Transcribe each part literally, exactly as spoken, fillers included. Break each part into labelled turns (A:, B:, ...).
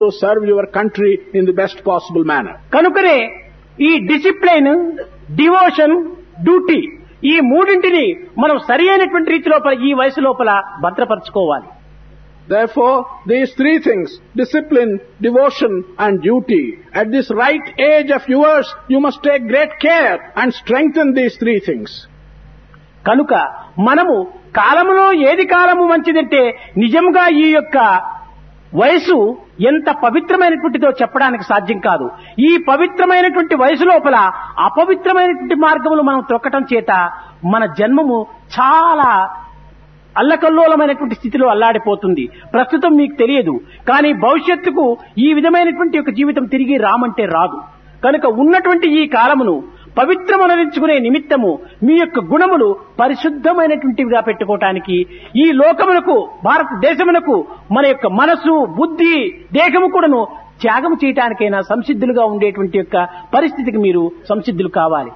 A: to serve your country in the best possible manner.
B: కనుకనే ఈ discipline, devotion, duty ఈ మూడింటిని మనం సరి అయినటువంటి రీతి లోపల ఈ వయసు లోపల భద్రపరచుకోవాలి.
A: Therefore, these three things, discipline, devotion and duty, at this right age of yours, you must take great care and strengthen these three things.
B: కనుక మనము కాలములో ఏది కాలము మంచిదంటే నిజంగా ఈ యొక్క వయసు ఎంత పవిత్రమైనటువంటిదో చెప్పడానికి సాధ్యం కాదు. ఈ పవిత్రమైనటువంటి వయసు లోపల అపవిత్రమైనటువంటి మార్గములు మనం తొక్కటం చేత మన జన్మము చాలా అల్లకల్లోలమైనటువంటి స్థితిలో అల్లాడిపోతుంది. ప్రస్తుతం మీకు తెలియదు, కానీ భవిష్యత్తుకు ఈ విధమైనటువంటి ఒక జీవితం తిరిగి రామంటే రాదు. కనుక ఉన్నటువంటి ఈ కాలమును పవిత్రమనరించుకునే నిమిత్తము మీ యొక్క గుణములు పరిశుద్ధమైనటువంటివిగా పెట్టుకోవటానికి ఈ లోకమునకు, భారతదేశమునకు మన యొక్క మనసు, బుద్ధి, దేహము కూడాను త్యాగం చేయటానికైనా సంసిద్ధులుగా ఉండేటువంటి యొక్క పరిస్థితికి మీరు సంసిద్ధులు కావాలి.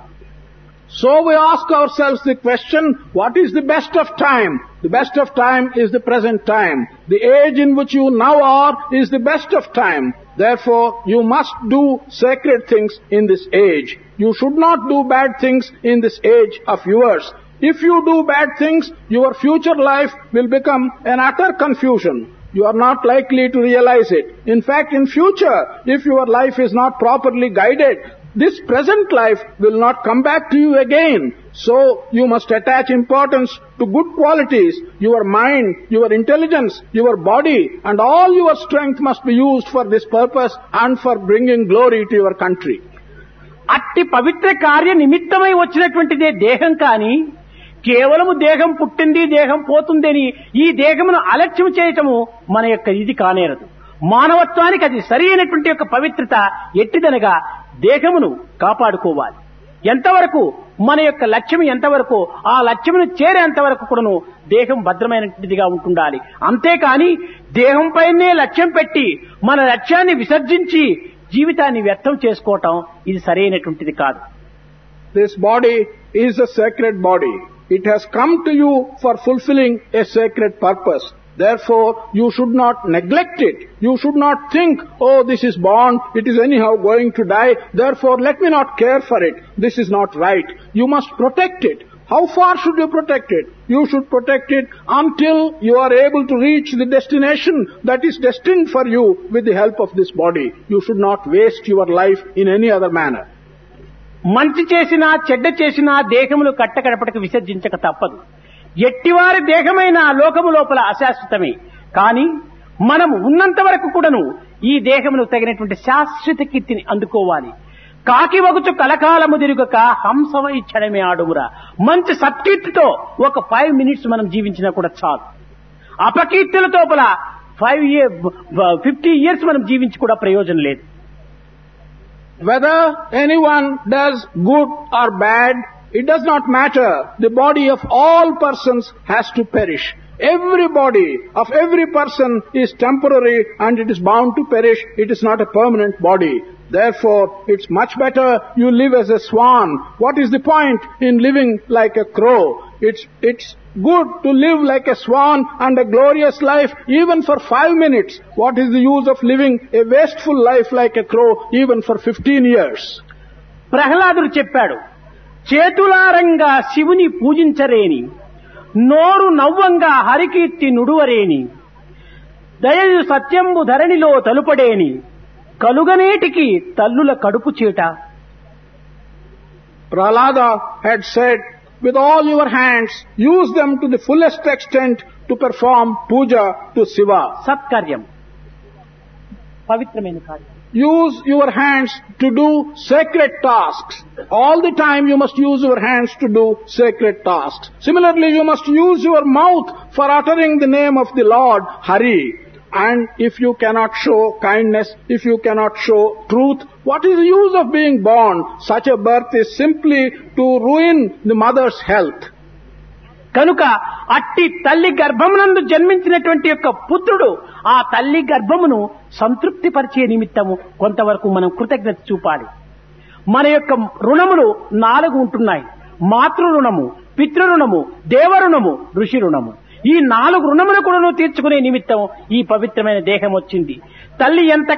A: So we ask ourselves the question, what is the best of time? The best of time is the present time. The age in which you now are is the best of time. Therefore, you must do sacred things in this age. You should not do bad things in this age of yours. If you do bad things, your future life will become an utter confusion. You are not likely to realize it. In fact, in future, if your life is not properly guided, this present life will not come back to you again. So, you must attach importance to good qualities. Your mind, your intelligence, your body and all your strength must be used for this purpose and for bringing glory to your country.
B: అట్టి పవిత్ర కార్య నిమిత్తమై వచ్చినటువంటిదే దేహం. కానీ కేవలము దేహం పుట్టింది, దేహం పోతుందని ఈ దేహమును అలక్ష్యం చేయటము మన యొక్క ఇది కానేరదు. మానవత్వానికి అది సరి అయినటువంటి యొక్క పవిత్రత ఎట్టిదనగా దేహమును కాపాడుకోవాలి. ఎంతవరకు మన యొక్క లక్ష్యం ఎంతవరకు ఆ లక్ష్యమును చేరేంత వరకు కూడాను దేహం భద్రమైనటువంటిదిగా ఉంటుండాలి. అంతేకాని దేహంపైనే లక్ష్యం పెట్టి మన లక్ష్యాన్ని విసర్జించి జీవితాన్ని వ్యర్థం చేసుకోవటం ఇది సరైనటువంటిది కాదు.
A: This body is a sacred body. It has come to you for fulfilling a sacred purpose. Therefore, you should not neglect it. You should not think, oh, this is born, it is anyhow going to die, therefore let me not care for it. This is not right. You must protect it. How far should you protect it? You should protect it until you are able to reach the destination that is destined for you with the help of this body. You should not waste your life in any other manner.
B: మంచి చేసినా చెడ్డ చేసినా దేహమును కట్టకడపటకు విసర్జించక తప్పదు. ఎట్టివారి దేహమైన లోకము లోపల అశాశ్వతమే. కానీ మనము ఉన్నంత వరకు కూడాను ఈ దేహమును తగినటువంటి శాశ్వత కీర్తిని అందుకోవాలి. కాకి వగుచు కలకాలము తిరుగక హంసవై క్షణమే ఆడుమురా. మంచి సత్కీర్తితో ఒక ఫైవ్ మినిట్స్ మనం జీవించినా కూడా చాలు. అపకీర్తుల తోపల ఫైవ్ ఇయర్ ఫిఫ్టీ ఇయర్స్ మనం జీవించి కూడా ప్రయోజనం లేదు.
A: Whether anyone does good or bad, it does not matter. The body of all persons has to perish. Every body of every person is temporary and it is bound to perish. It is not a permanent body. Therefore, it's much better you live as a swan. What is the point in living like a crow? It's, it's good to live like a swan and a glorious life even for five minutes. What is the use of living a wasteful life like a crow even for fifteen years?
B: ప్రహ్లాదుడు చెప్పాడు, చేతులారంగా శివుని పూజించరేని, నోరు నవ్వంగా హరికీర్తి నుడువరేని, దయయు సత్యంబు ధరణిలో తలుపడేని, కలుగనేటికి తల్లుల కడుపు చేట.
A: Prahlada had said, with all your hands, use them to the fullest extent to perform puja to Shiva.
B: సత్కార్యం, పవిత్రమైన కార్యం.
A: Use your hands to do sacred tasks. All the time you must use your hands to do sacred tasks. Similarly, you must use your mouth for uttering the name of the Lord, Hari. And if you cannot show kindness, if you cannot show truth, what is the use of being born? Such a birth is simply to ruin the mother's health.
B: కనుక అట్టి తల్లి గర్భమునందు జన్మించినటువంటి యొక్క పుత్రుడు ఆ తల్లి గర్భమును సంతృప్తి పరిచే నిమిత్తము కొంతవరకు మనం కృతజ్ఞత చూపాలి. మన యొక్క రుణములు నాలుగు ఉంటున్నాయి. మాతృ రుణము, పితృ రుణము, దేవ రుణము, ఋషి రుణము. ఈ నాలుగు రుణములు కూడా తీర్చుకునే నిమిత్తం ఈ పవిత్రమైన దేహం వచ్చింది. తల్లి ఎంత